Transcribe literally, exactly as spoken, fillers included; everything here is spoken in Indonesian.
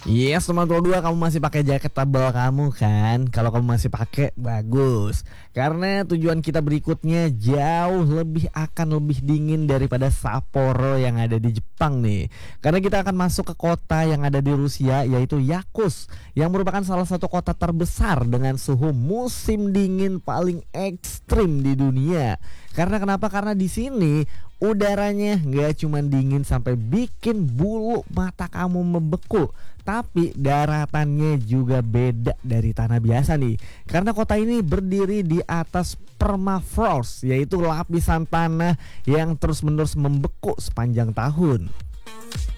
Yes, nomor dua kamu masih pakai jaket tebal kamu kan? Kalau kamu masih pakai bagus. Karena tujuan kita berikutnya jauh lebih akan lebih dingin daripada Sapporo yang ada di Jepang nih. Karena kita akan masuk ke kota yang ada di Rusia, yaitu Yakutsk, yang merupakan salah satu kota terbesar dengan suhu musim dingin paling ekstrim di dunia. Karena kenapa? Karena di sini udaranya nggak cuma dingin sampai bikin bulu mata kamu membeku, tapi daratannya juga beda dari tanah biasa nih. Karena kota ini berdiri di atas permafrost, yaitu lapisan tanah yang terus-menerus membeku sepanjang tahun.